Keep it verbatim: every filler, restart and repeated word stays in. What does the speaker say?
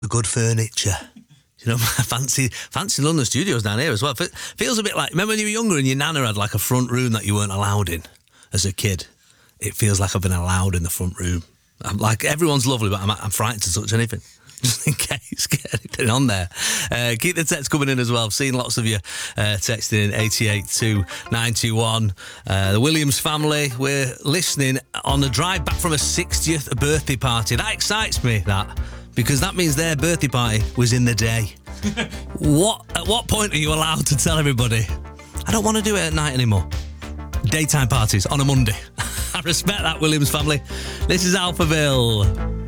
The good furniture. You know, fancy fancy London studios down here as well. Feels a bit like, remember when you were younger and your nana had like a front room that you weren't allowed in as a kid? It feels like I've been allowed in the front room. I'm like, everyone's lovely, but I'm, I'm frightened to touch anything. Just in case, get anything on there. Uh, keep the text coming in as well. I've seen lots of you uh, texting in eight eight two nine two one. Uh, the Williams family, we're listening on a drive back from a sixtieth birthday party. That excites me, that. Because that means their birthday party was in the day. What? At what point are you allowed to tell everybody, I don't want to do it at night anymore? Daytime parties on a Monday. I respect that, Williams family. This is Alphaville.